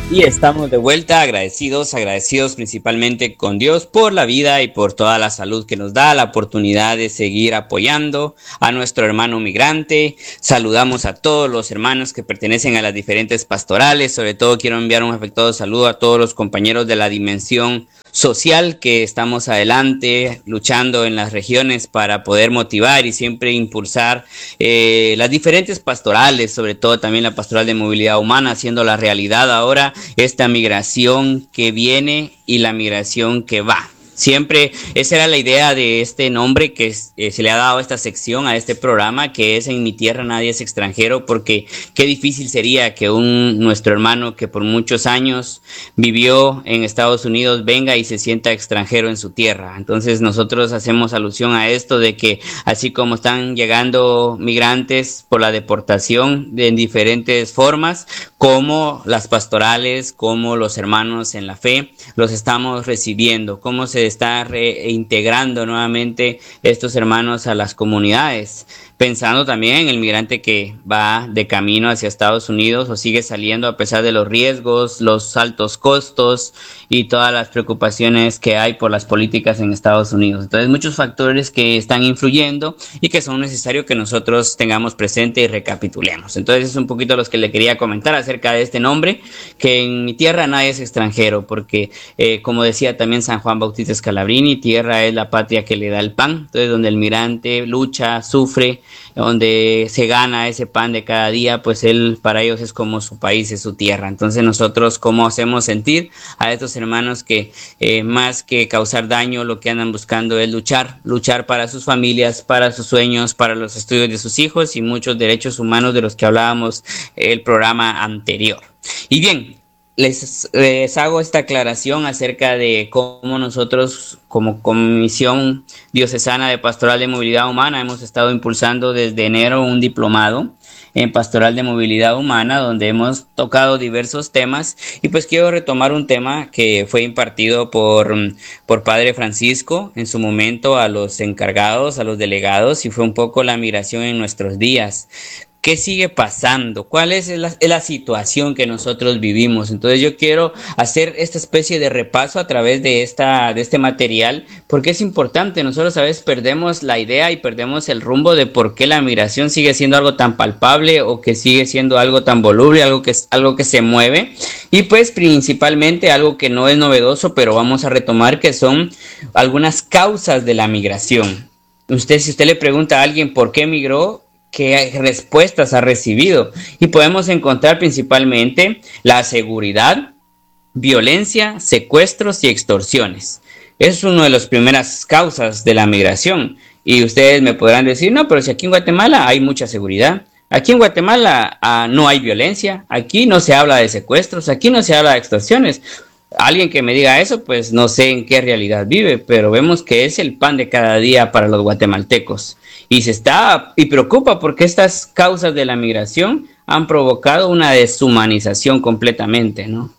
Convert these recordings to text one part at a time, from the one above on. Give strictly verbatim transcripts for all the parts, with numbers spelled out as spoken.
Y estamos de vuelta agradecidos, agradecidos principalmente con Dios por la vida y por toda la salud que nos da, la oportunidad de seguir apoyando a nuestro hermano migrante. Saludamos a todos los hermanos que pertenecen a las diferentes pastorales. Sobre todo quiero enviar un afectuoso saludo a todos los compañeros de la dimensión social que estamos adelante luchando en las regiones para poder motivar y siempre impulsar eh, las diferentes pastorales, sobre todo también la pastoral de movilidad humana, haciendo la realidad ahora esta migración que viene y la migración que va. Siempre esa era la idea de este nombre que eh, se le ha dado a esta sección, a este programa, que es En mi tierra nadie es extranjero, porque qué difícil sería que un nuestro hermano que por muchos años vivió en Estados Unidos venga y se sienta extranjero en su tierra. Entonces nosotros hacemos alusión a esto de que así como están llegando migrantes por la deportación de, en diferentes formas, como las pastorales, como los hermanos en la fe, los estamos recibiendo, cómo se está reintegrando nuevamente estos hermanos a las comunidades, pensando también en el migrante que va de camino hacia Estados Unidos o sigue saliendo a pesar de los riesgos, los altos costos y todas las preocupaciones que hay por las políticas en Estados Unidos. Entonces, muchos factores que están influyendo y que son necesarios que nosotros tengamos presente y recapitulemos. Entonces, es un poquito los que le quería comentar acerca de este nombre, que en mi tierra nadie es extranjero, porque eh, como decía también San Juan Bautista Scalabrini, tierra es la patria que le da el pan. Entonces, donde el migrante lucha, sufre, donde se gana ese pan de cada día, pues él para ellos es como su país, es su tierra. Entonces nosotros, ¿cómo hacemos sentir a estos hermanos que eh, más que causar daño, lo que andan buscando es luchar, luchar para sus familias, para sus sueños, para los estudios de sus hijos y muchos derechos humanos de los que hablábamos el programa anterior? Y bien, Les, les hago esta aclaración acerca de cómo nosotros como Comisión Diocesana de Pastoral de Movilidad Humana hemos estado impulsando desde enero un diplomado en Pastoral de Movilidad Humana, donde hemos tocado diversos temas, y pues quiero retomar un tema que fue impartido por, por Padre Francisco en su momento a los encargados, a los delegados, y fue un poco la migración en nuestros días. ¿Qué sigue pasando? ¿Cuál es la, es la situación que nosotros vivimos? Entonces yo quiero hacer esta especie de repaso a través de, esta, de este material, porque es importante. Nosotros a veces perdemos la idea y perdemos el rumbo de por qué la migración sigue siendo algo tan palpable o que sigue siendo algo tan voluble, algo que, algo que se mueve. Y pues principalmente algo que no es novedoso, pero vamos a retomar, que son algunas causas de la migración. Usted, si usted le pregunta a alguien por qué migró, qué respuestas ha recibido, y podemos encontrar principalmente la seguridad, violencia, secuestros y extorsiones. Es una de las primeras causas de la migración, y ustedes me podrán decir, no, pero si aquí en Guatemala hay mucha seguridad, aquí en Guatemala ah, no hay violencia, aquí no se habla de secuestros, aquí no se habla de extorsiones. Alguien que me diga eso, pues no sé en qué realidad vive, pero vemos que es el pan de cada día para los guatemaltecos. Y se está y preocupa porque estas causas de la migración han provocado una deshumanización completamente, ¿no?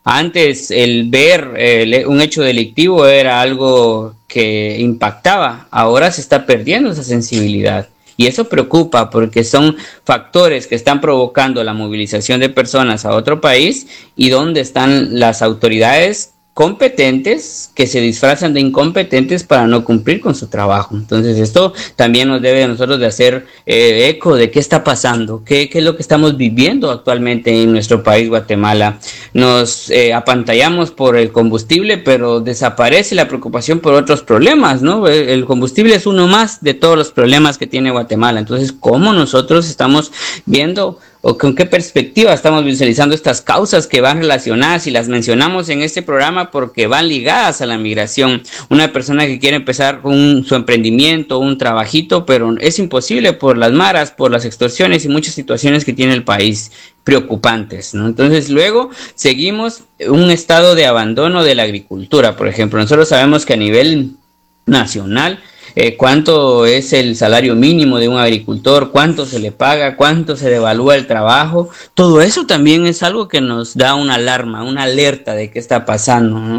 Antes el ver eh, un hecho delictivo era algo que impactaba, ahora se está perdiendo esa sensibilidad. Y eso preocupa porque son factores que están provocando la movilización de personas a otro país, y donde están las autoridades competentes que se disfrazan de incompetentes para no cumplir con su trabajo. Entonces esto también nos debe a nosotros de hacer eh, eco de qué está pasando, qué, qué es lo que estamos viviendo actualmente en nuestro país, Guatemala. Nos eh, apantallamos por el combustible, pero desaparece la preocupación por otros problemas, ¿no? El combustible es uno más de todos los problemas que tiene Guatemala. Entonces, ¿cómo nosotros estamos viendo o con qué perspectiva estamos visualizando estas causas que van relacionadas y las mencionamos en este programa porque van ligadas a la migración? Una persona que quiere empezar un, su emprendimiento, un trabajito, pero es imposible por las maras, por las extorsiones y muchas situaciones que tiene el país preocupantes, ¿no? Entonces luego seguimos un estado de abandono de la agricultura. Por ejemplo, nosotros sabemos que a nivel nacional Eh, cuánto es el salario mínimo de un agricultor, cuánto se le paga, cuánto se devalúa el trabajo. Todo eso también es algo que nos da una alarma, una alerta de qué está pasando, ¿no?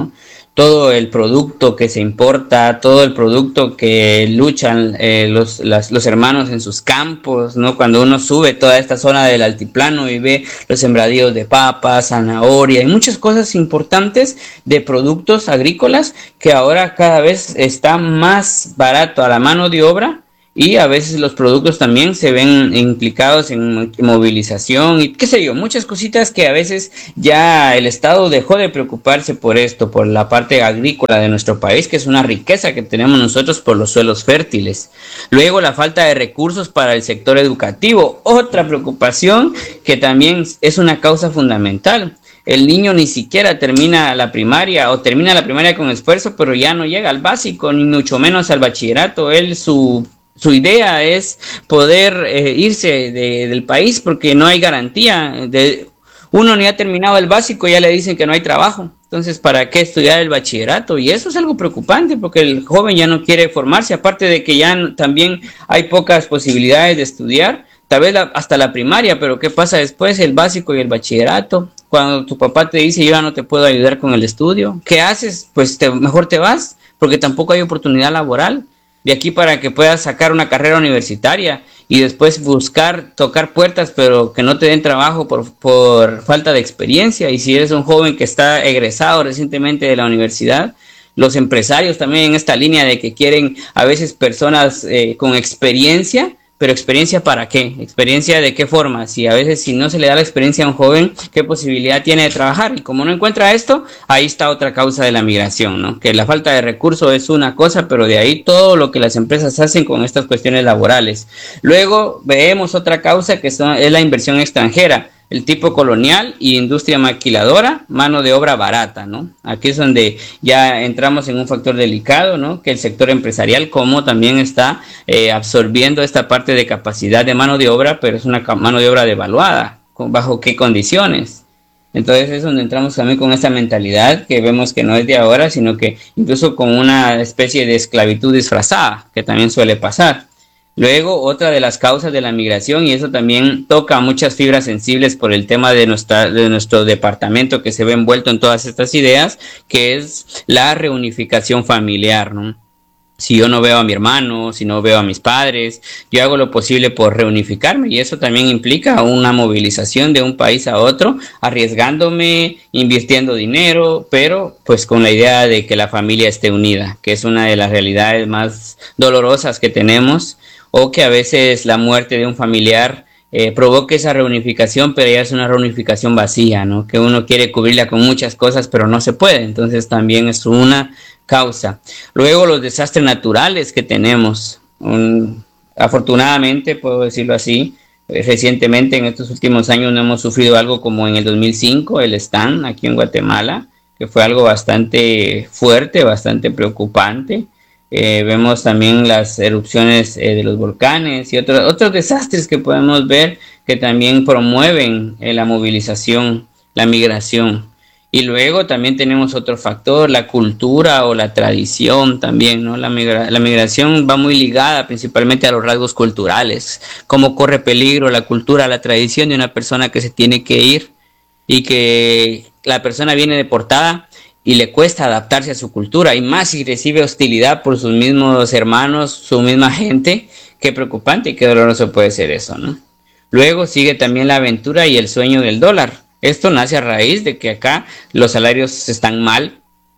todo el producto que se importa, todo el producto que luchan eh, los, las, los hermanos en sus campos, ¿no? Cuando uno sube toda esta zona del altiplano y ve los sembradíos de papas, zanahoria y muchas cosas importantes de productos agrícolas que ahora cada vez está más barato a la mano de obra. Y a veces los productos también se ven implicados en movilización y qué sé yo, muchas cositas que a veces ya el Estado dejó de preocuparse por esto, por la parte agrícola de nuestro país, que es una riqueza que tenemos nosotros por los suelos fértiles. Luego la falta de recursos para el sector educativo, otra preocupación que también es una causa fundamental. El niño ni siquiera termina la primaria o termina la primaria con esfuerzo, pero ya no llega al básico, ni mucho menos al bachillerato. Él, su Su idea es poder eh, irse de, del país porque no hay garantía. De, uno ni ha terminado el básico, ya le dicen que no hay trabajo. Entonces, ¿para qué estudiar el bachillerato? Y eso es algo preocupante porque el joven ya no quiere formarse, aparte de que ya no, también hay pocas posibilidades de estudiar, tal vez la, hasta la primaria, pero ¿qué pasa después? El básico y el bachillerato. Cuando tu papá te dice, yo ya no te puedo ayudar con el estudio, ¿qué haces? Pues te, mejor te vas, porque tampoco hay oportunidad laboral. De aquí para que puedas sacar una carrera universitaria y después buscar tocar puertas, pero que no te den trabajo por, por falta de experiencia. Y si eres un joven que está egresado recientemente de la universidad, los empresarios también en esta línea de que quieren a veces personas eh, con experiencia. Pero experiencia para qué, experiencia de qué forma, si a veces si no se le da la experiencia a un joven, qué posibilidad tiene de trabajar, y como no encuentra esto, ahí está otra causa de la migración, ¿no? Que la falta de recursos es una cosa, pero de ahí todo lo que las empresas hacen con estas cuestiones laborales. Luego vemos otra causa que son, es la inversión extranjera, el tipo colonial y industria maquiladora, mano de obra barata, ¿no? Aquí es donde ya entramos en un factor delicado, ¿no? Que el sector empresarial como también está eh, absorbiendo esta parte de capacidad de mano de obra, pero es una mano de obra devaluada. ¿Bajo qué condiciones? Entonces es donde entramos también con esta mentalidad que vemos que no es de ahora, sino que incluso con una especie de esclavitud disfrazada, que también suele pasar. Luego, otra de las causas de la migración, y eso también toca muchas fibras sensibles por el tema de, nuestra, de nuestro departamento que se ve envuelto en todas estas ideas, que es la reunificación familiar, ¿no? Si yo no veo a mi hermano, si no veo a mis padres, yo hago lo posible por reunificarme, y eso también implica una movilización de un país a otro, arriesgándome, invirtiendo dinero, pero pues con la idea de que la familia esté unida, que es una de las realidades más dolorosas que tenemos, o que a veces la muerte de un familiar eh, provoque esa reunificación, pero ya es una reunificación vacía, ¿no? Que uno quiere cubrirla con muchas cosas, pero no se puede, entonces también es una causa. Luego los desastres naturales que tenemos, un, afortunadamente puedo decirlo así, eh, recientemente en estos últimos años no hemos sufrido algo como en el dos mil cinco, el Stan, aquí en Guatemala, que fue algo bastante fuerte, bastante preocupante. Eh, vemos también las erupciones eh, de los volcanes y otros, otros desastres que podemos ver que también promueven eh, la movilización, la migración. Y luego también tenemos otro factor, la cultura o la tradición también, ¿no? La, migra la migración va muy ligada principalmente a los rasgos culturales, cómo corre peligro la cultura, la tradición de una persona que se tiene que ir y que la persona viene deportada y le cuesta adaptarse a su cultura, y más si recibe hostilidad por sus mismos hermanos, su misma gente. Qué preocupante y qué doloroso puede ser eso, ¿no? Luego sigue también la aventura y el sueño del dólar. Esto nace a raíz de que acá los salarios están mal,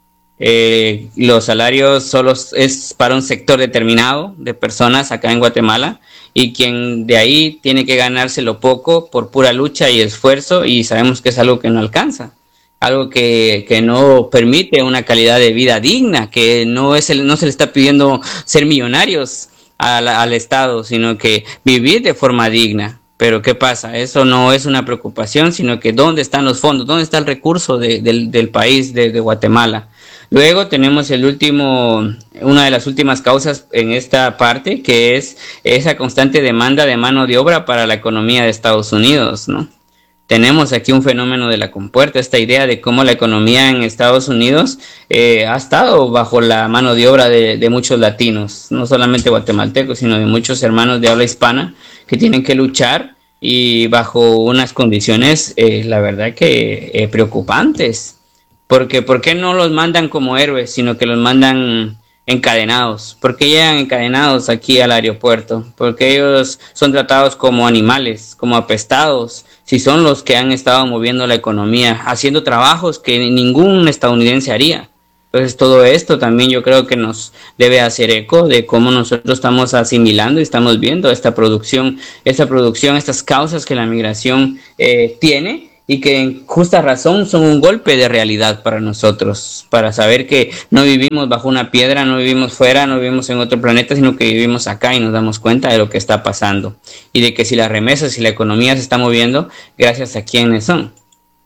eh, los salarios solo es para un sector determinado de personas acá en Guatemala, y quien de ahí tiene que ganárselo poco por pura lucha y esfuerzo, y sabemos que es algo que no alcanza, algo que, que no permite una calidad de vida digna, que no, es el, no se le está pidiendo ser millonarios al, al Estado, sino que vivir de forma digna. Pero ¿qué pasa? Eso no es una preocupación, sino que ¿dónde están los fondos? ¿Dónde está el recurso de, de, del país, de, de Guatemala? Luego tenemos el último, una de las últimas causas en esta parte, que es esa constante demanda de mano de obra para la economía de Estados Unidos, ¿no? Tenemos aquí un fenómeno de la compuerta, esta idea de cómo la economía en Estados Unidos eh, ha estado bajo la mano de obra de, de muchos latinos, no solamente guatemaltecos, sino de muchos hermanos de habla hispana que tienen que luchar, y bajo unas condiciones, eh, la verdad que eh, preocupantes, Porque ¿por qué no los mandan como héroes, sino que los mandan encadenados? ¿Por qué llegan encadenados aquí al aeropuerto? Porque ellos son tratados como animales, como apestados, si son los que han estado moviendo la economía, haciendo trabajos que ningún estadounidense haría. Entonces todo esto también yo creo que nos debe hacer eco de cómo nosotros estamos asimilando y estamos viendo esta producción, esta producción, estas causas que la migración eh, tiene, y que en justa razón son un golpe de realidad para nosotros, para saber que no vivimos bajo una piedra, no vivimos fuera, no vivimos en otro planeta, sino que vivimos acá y nos damos cuenta de lo que está pasando y de que si las remesas y la economía se está moviendo, gracias a quienes son.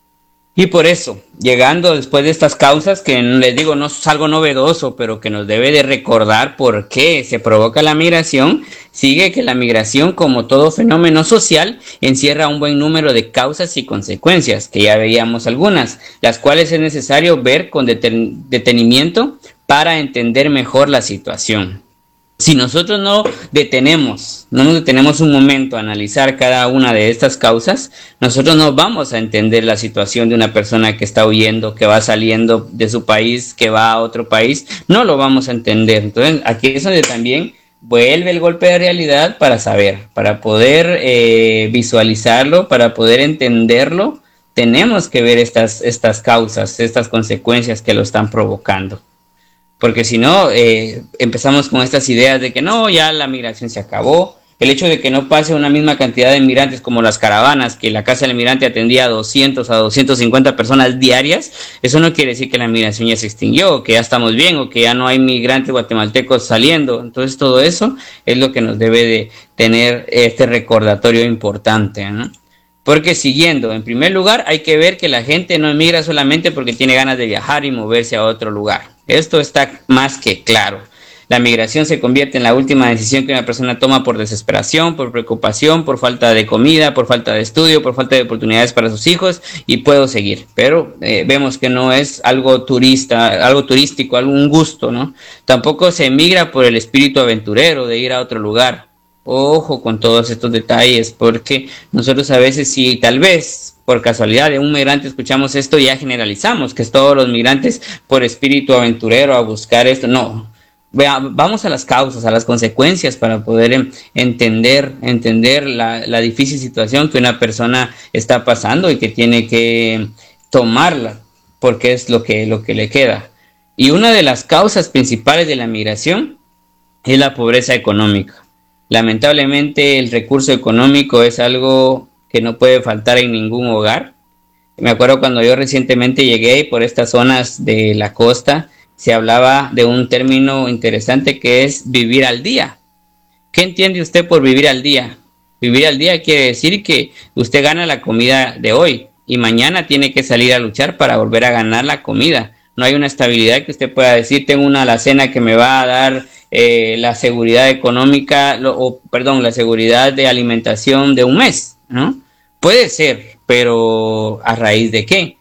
Y por eso, llegando después de estas causas, que les digo, no es algo novedoso, pero que nos debe de recordar por qué se provoca la migración, sigue que la migración, como todo fenómeno social, encierra un buen número de causas y consecuencias, que ya veíamos algunas, las cuales es necesario ver con deten- detenimiento para entender mejor la situación. Si nosotros no detenemos, no nos detenemos un momento a analizar cada una de estas causas, nosotros no vamos a entender la situación de una persona que está huyendo, que va saliendo de su país, que va a otro país, no lo vamos a entender. Entonces, aquí es donde también vuelve el golpe de realidad para saber, para poder eh, visualizarlo, para poder entenderlo, tenemos que ver estas, estas causas, estas consecuencias que lo están provocando. Porque si no, eh, empezamos con estas ideas de que no, ya la migración se acabó. El hecho de que no pase una misma cantidad de migrantes como las caravanas, que la Casa del Migrante atendía a doscientas a doscientas cincuenta personas diarias, eso no quiere decir que la migración ya se extinguió, o que ya estamos bien, o que ya no hay migrantes guatemaltecos saliendo. Entonces todo eso es lo que nos debe de tener este recordatorio importante, ¿no? Porque siguiendo, en primer lugar, hay que ver que la gente no emigra solamente porque tiene ganas de viajar y moverse a otro lugar. Esto está más que claro. La migración se convierte en la última decisión que una persona toma por desesperación, por preocupación, por falta de comida, por falta de estudio, por falta de oportunidades para sus hijos, y puedo seguir. Pero eh, vemos que no es algo turista, algo turístico, algún gusto, ¿no? Tampoco se emigra por el espíritu aventurero de ir a otro lugar. Ojo con todos estos detalles, porque nosotros a veces, si tal vez por casualidad de un migrante escuchamos esto, ya generalizamos que es todos los migrantes por espíritu aventurero a buscar esto. No, Vea, vamos a las causas, a las consecuencias para poder em, entender, entender la, la difícil situación que una persona está pasando y que tiene que tomarla, porque es lo que, lo que le queda. Y una de las causas principales de la migración es la pobreza económica. Lamentablemente el recurso económico es algo que no puede faltar en ningún hogar. Me acuerdo cuando yo recientemente llegué por estas zonas de la costa, se hablaba de un término interesante que es vivir al día. ¿Qué entiende usted por vivir al día? Vivir al día quiere decir que usted gana la comida de hoy y mañana tiene que salir a luchar para volver a ganar la comida. No hay una estabilidad que usted pueda decir, tengo una alacena que me va a dar eh, la seguridad económica, lo, o perdón, la seguridad de alimentación de un mes, ¿no? Puede ser, pero ¿a raíz de qué?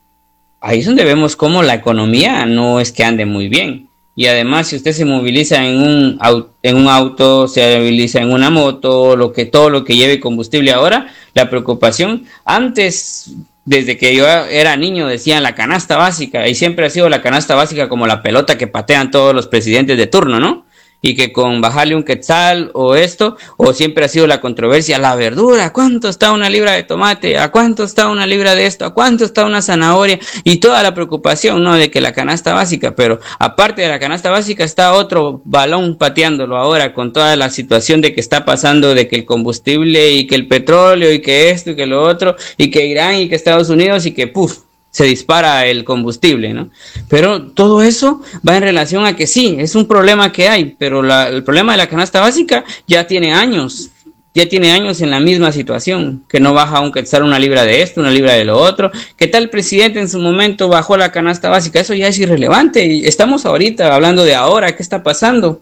Ahí es donde vemos cómo la economía no es que ande muy bien. Y además, si usted se moviliza en un auto, en un auto, se moviliza en una moto, lo que todo lo que lleve combustible ahora, la preocupación antes, desde que yo era niño, decían la canasta básica, y siempre ha sido la canasta básica como la pelota que patean todos los presidentes de turno, ¿no? Y que con bajarle un quetzal o esto, o siempre ha sido la controversia, la verdura, ¿a cuánto está una libra de tomate? ¿A cuánto está una libra de esto? ¿A cuánto está una zanahoria? Y toda la preocupación, ¿no? De que la canasta básica, pero aparte de la canasta básica está otro balón pateándolo ahora con toda la situación de que está pasando, de que el combustible y que el petróleo y que esto y que lo otro, y que Irán y que Estados Unidos y que puf, se dispara el combustible, ¿no? Pero todo eso va en relación a que sí, es un problema que hay, pero la, el problema de la canasta básica ya tiene años, ya tiene años en la misma situación, que no baja un quetzal una libra de esto, una libra de lo otro, que tal presidente en su momento bajó la canasta básica, eso ya es irrelevante, y estamos ahorita hablando de ahora, ¿qué está pasando?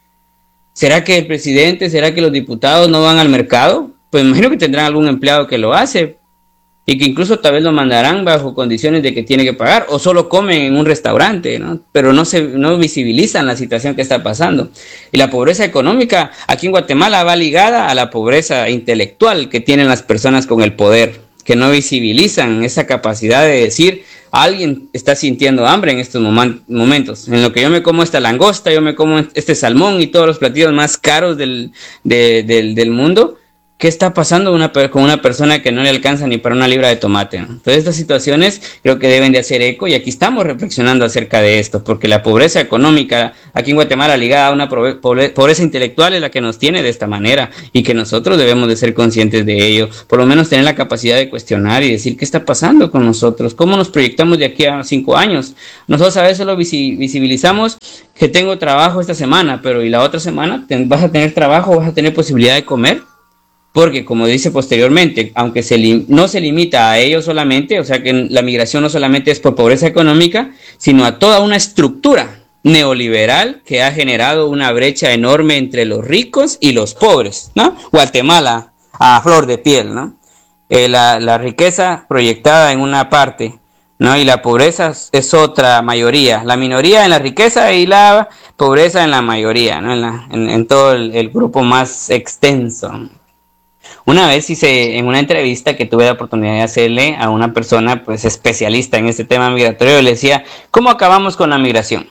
¿Será que el presidente, será que los diputados no van al mercado? Pues imagino que tendrán algún empleado que lo hace, y que incluso tal vez lo mandarán bajo condiciones de que tiene que pagar, o solo comen en un restaurante, ¿no? Pero no se no visibilizan la situación que está pasando. Y la pobreza económica aquí en Guatemala va ligada a la pobreza intelectual que tienen las personas con el poder. que no visibilizan esa capacidad de decir, alguien está sintiendo hambre en estos momentos. En lo que yo me como esta langosta, yo me como este salmón y todos los platillos más caros del, de, del, del mundo. ¿Qué está pasando una, con una persona que no le alcanza ni para una libra de tomate, ¿no? Entonces estas situaciones creo que deben de hacer eco y aquí estamos reflexionando acerca de esto, porque la pobreza económica aquí en Guatemala ligada a una pobreza intelectual es la que nos tiene de esta manera y que nosotros debemos de ser conscientes de ello, por lo menos tener la capacidad de cuestionar y decir qué está pasando con nosotros, cómo nos proyectamos de aquí a cinco años. Nosotros a veces lo visibilizamos que tengo trabajo esta semana, pero y la otra semana vas a tener trabajo, vas a tener posibilidad de comer. Porque, como dice posteriormente, aunque se no se limita a ello solamente, o sea que la migración no solamente es por pobreza económica, sino a toda una estructura neoliberal que ha generado una brecha enorme entre los ricos y los pobres, ¿no? Guatemala, a flor de piel, ¿no? Eh, la, la riqueza proyectada en una parte, ¿no? Y la pobreza es otra mayoría, la minoría en la riqueza y la pobreza en la mayoría, ¿no? En, la, en, en todo el, el grupo más extenso. Una vez hice en una entrevista que tuve la oportunidad de hacerle a una persona pues especialista en este tema migratorio, le decía, ¿cómo acabamos con la migración?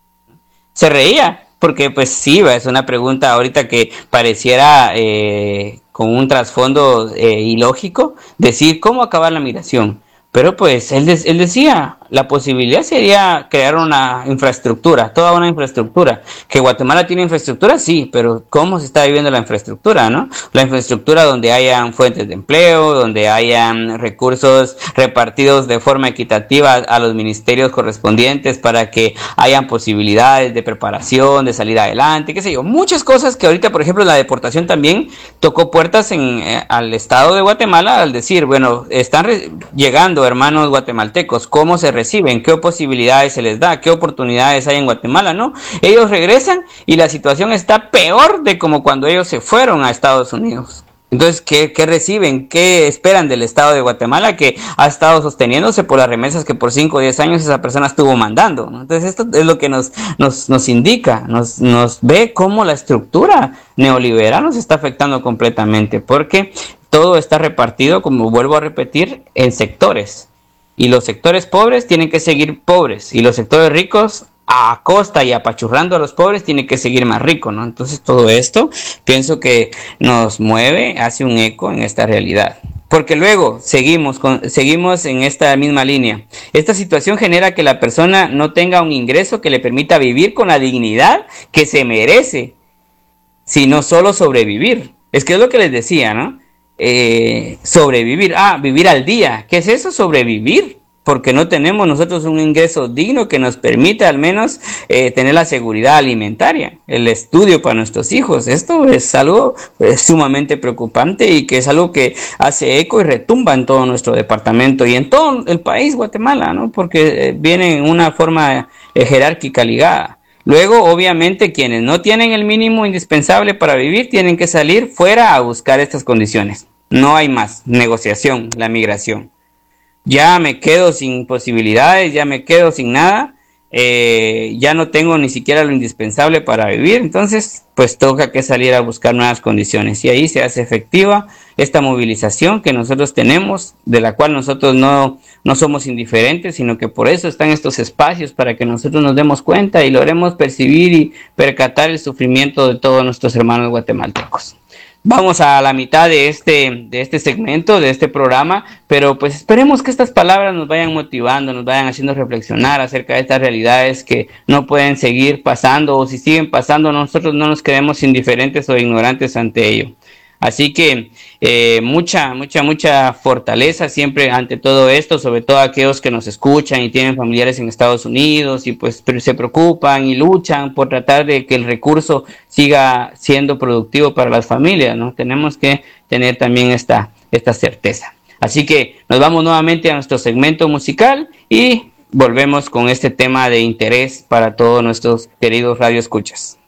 Se reía, porque pues sí, es una pregunta ahorita que pareciera eh, con un trasfondo eh, ilógico, decir, ¿cómo acabar la migración? Pero pues él, de, él decía, la posibilidad sería crear una infraestructura, toda una infraestructura. Que Guatemala tiene infraestructura, sí, pero ¿cómo se está viviendo la infraestructura, no? La infraestructura donde hayan fuentes de empleo, donde hayan recursos repartidos de forma equitativa a los ministerios correspondientes para que hayan posibilidades de preparación, de salir adelante, qué sé yo. Muchas cosas que ahorita, por ejemplo, la deportación también tocó puertas en, eh, al estado de Guatemala al decir, bueno, están llegando hermanos guatemaltecos, ¿cómo se reciben? ¿Qué posibilidades se les da? ¿Qué oportunidades hay en Guatemala? ¿No? Ellos regresan y la situación está peor de como cuando ellos se fueron a Estados Unidos. Entonces, ¿qué, qué reciben? ¿Qué esperan del Estado de Guatemala que ha estado sosteniéndose por las remesas que por cinco o diez años esa persona estuvo mandando, ¿no? Entonces, esto es lo que nos, nos, nos indica, nos, nos ve cómo la estructura neoliberal nos está afectando completamente, porque todo está repartido, como vuelvo a repetir, en sectores. Y los sectores pobres tienen que seguir pobres. Y los sectores ricos, a costa y apachurrando a los pobres, tienen que seguir más ricos, ¿no? Entonces todo esto pienso que nos mueve, hace un eco en esta realidad. Porque luego seguimos, con, seguimos en esta misma línea. Esta situación genera que la persona no tenga un ingreso que le permita vivir con la dignidad que se merece, sino solo sobrevivir. Es que es lo que les decía, ¿no? Eh, sobrevivir, ah, vivir al día. ¿Qué es eso? Sobrevivir, porque no tenemos nosotros un ingreso digno que nos permita al menos eh, tener la seguridad alimentaria, el estudio para nuestros hijos. Esto es algo eh, sumamente preocupante y que es algo que hace eco y retumba en todo nuestro departamento y en todo el país Guatemala, ¿no? Porque eh, viene en una forma eh, jerárquica ligada. Luego, obviamente, quienes no tienen el mínimo indispensable para vivir tienen que salir fuera a buscar estas condiciones. No hay más negociación, la migración. Ya me quedo sin posibilidades, ya me quedo sin nada, eh, ya no tengo ni siquiera lo indispensable para vivir, entonces pues toca que salir a buscar nuevas condiciones y ahí se hace efectiva esta movilización que nosotros tenemos, de la cual nosotros no, no somos indiferentes, sino que por eso están estos espacios para que nosotros nos demos cuenta y logremos percibir y percatar el sufrimiento de todos nuestros hermanos guatemaltecos. Vamos a la mitad de este, de este segmento, de este programa, pero pues esperemos que estas palabras nos vayan motivando, nos vayan haciendo reflexionar acerca de estas realidades que no pueden seguir pasando, o si siguen pasando, nosotros no nos quedemos indiferentes o ignorantes ante ello. Así que eh, mucha, mucha, mucha fortaleza siempre ante todo esto, sobre todo aquellos que nos escuchan y tienen familiares en Estados Unidos y pues se preocupan y luchan por tratar de que el recurso siga siendo productivo para las familias, ¿no? Tenemos que tener también esta, esta certeza. Así que nos vamos nuevamente a nuestro segmento musical y volvemos con este tema de interés para todos nuestros queridos radioescuchas.